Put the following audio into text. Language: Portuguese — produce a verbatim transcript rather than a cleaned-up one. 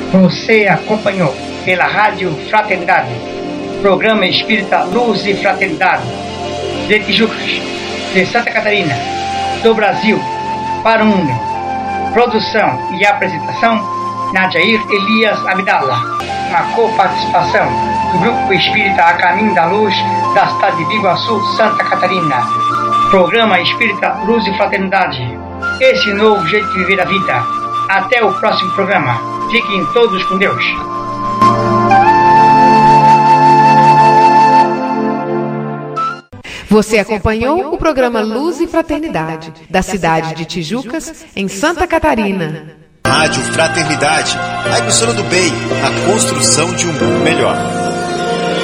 Você acompanhou pela Rádio Fraternidade, programa Espírita Luz e Fraternidade, de Tijucas, de Santa Catarina, do Brasil, para o mundo. Produção e apresentação, Nadiair Elias Abdala. Uma coparticipação do Grupo Espírita A Caminho da Luz, da cidade de Biguaçu, Santa Catarina. Programa Espírita Luz e Fraternidade. Esse novo jeito de viver a vida. Até o próximo programa. Fiquem todos com Deus. Você acompanhou o programa Luz e Fraternidade, da cidade de Tijucas, em Santa Catarina. Rádio Fraternidade, a emissora do bem, a construção de um mundo melhor.